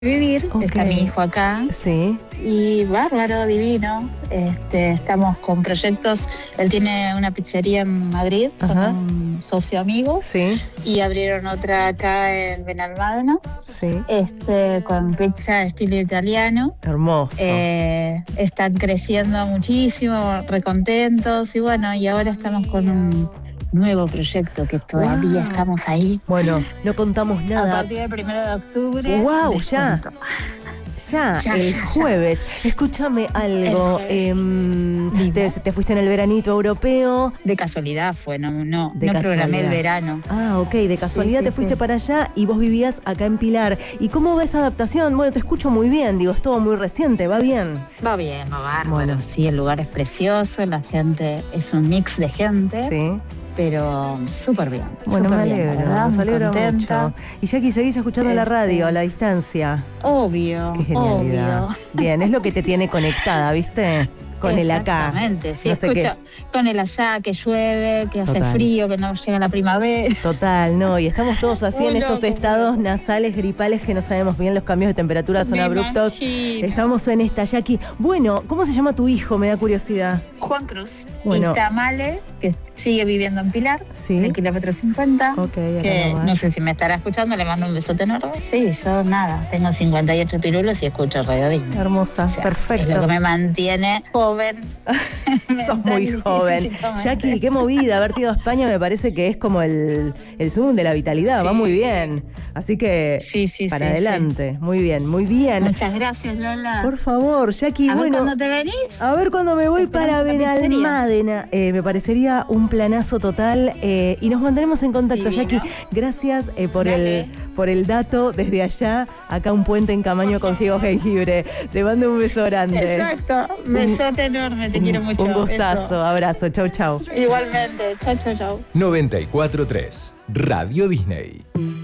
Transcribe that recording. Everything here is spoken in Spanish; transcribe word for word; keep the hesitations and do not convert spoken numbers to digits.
vivir, Ok. está mi hijo acá Sí. y bárbaro, divino. Este, estamos con proyectos, él tiene una pizzería en Madrid con Ajá. un socio amigo Sí. y abrieron otra acá en Benalmádena, Sí. este, con pizza estilo italiano. Hermoso. Eh, están creciendo muchísimo, recontentos y bueno, y ahora estamos con un nuevo proyecto que todavía Wow. estamos ahí. Bueno, no contamos A nada. partir del primero de octubre. Wow, les ya. cuento. Ya, Ya, el ya, ya. jueves. Escúchame algo. El jueves. em, Dime. te, te fuiste en el veranito europeo. De casualidad fue, no, no, De no programé casualidad. el verano. Ah, ok, de casualidad Sí, sí, te fuiste sí. para allá y vos vivías acá en Pilar. ¿Y cómo va esa adaptación? Bueno, te escucho muy bien, digo, es todo muy reciente, ¿va bien? Va bien, va bárbaro. Bueno. Sí, el lugar es precioso, la gente es un mix de gente, Sí. pero súper bien. Bueno, me súper bien, la alegro, verdad, nos muy alegro contenta. mucho. Y Jackie, ¿seguís escuchando la Este, radio a la distancia? Obvio, Qué genialidad. obvio. Bien, es lo que te tiene conectada, ¿viste? Con el acá. Exactamente, sí, No sé escucho con el allá, que llueve, que hace Total. frío, que no llega la primavera. Total, no, y estamos todos así Muy en estos loco, estados muy loco. nasales, gripales, que no sabemos bien, los cambios de temperatura son Me abruptos. imagino. Estamos en esta, Jackie. Bueno, ¿cómo se llama tu hijo? Me da curiosidad. Juan Cruz. Bueno. Y Tamale, que sigue viviendo en Pilar, Sí. en el kilómetro cincuenta. Ok, acá Que nomás. no sé si me estará escuchando, le mando un besote enorme. Sí, yo nada, tengo cincuenta y ocho pirulos y escucho Radio Disney. Hermosa, O sea, perfecto. Es lo que me mantiene joven. Sos mental muy y joven. físicamente. Jackie, qué movida. Haberte ido a España me parece que es como el, el zoom de la vitalidad. Va Sí. muy bien. Así que Sí, sí, para sí, adelante. Muy bien, muy bien. Muchas gracias, Lola. Por favor, Jackie, a ver bueno. cuándo te venís. A ver cuando me voy Te esperamos para en la pizzería. Benalmádena. Eh, me parecería un planazo total. eh, y nos mantendremos en contacto, Divino. Jackie. Gracias eh, por, Dale. el, por el dato desde allá. Acá un puente en Camaño consigo jengibre. Te mando un beso grande. Exacto. Besote enorme, te Un- quiero mucho. Un gustazo. Beso. Abrazo. Chau, chau. Igualmente. Chau, chau, chau. noventa y cuatro punto tres Radio Disney.